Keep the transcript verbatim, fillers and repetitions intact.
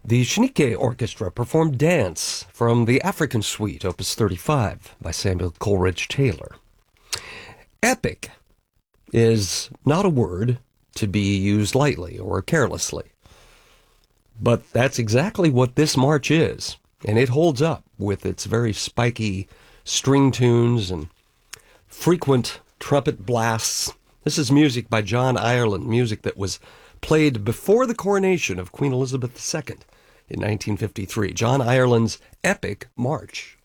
The Schnitke Orchestra performed Dance from the African Suite, Opus thirty-five, by Samuel Coleridge Taylor. Epic is not a word to be used lightly or carelessly. But that's exactly what this march is, and it holds up with its very spiky string tunes and frequent trumpet blasts. This is music by John Ireland, music that was played before the coronation of Queen Elizabeth the Second in nineteen fifty-three. John Ireland's Epic March.